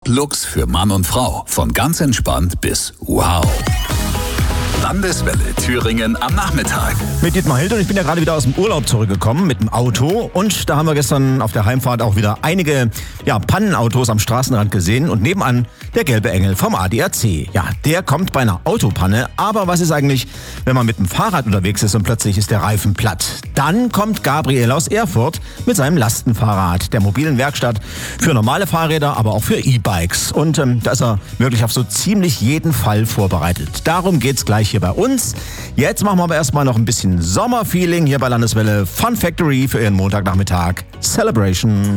Looks für Mann und Frau. Von ganz entspannt bis wow. Landeswelle Thüringen am Nachmittag. Mit Dietmar Hild, und ich bin ja gerade wieder aus dem Urlaub zurückgekommen mit dem Auto, und da haben wir gestern auf der Heimfahrt auch wieder einige Pannenautos am Straßenrand gesehen, und nebenan der gelbe Engel vom ADAC. Ja, der kommt bei einer Autopanne, aber was ist eigentlich, wenn man mit dem Fahrrad unterwegs ist und plötzlich ist der Reifen platt? Dann kommt Gabriel aus Erfurt mit seinem Lastenfahrrad, der mobilen Werkstatt für normale Fahrräder, aber auch für E-Bikes, und da ist er wirklich auf so ziemlich jeden Fall vorbereitet. Darum geht's gleich hier bei uns. Jetzt machen wir aber erstmal noch ein bisschen Sommerfeeling hier bei Landeswelle Fun Factory für Ihren Montagnachmittag. Celebration.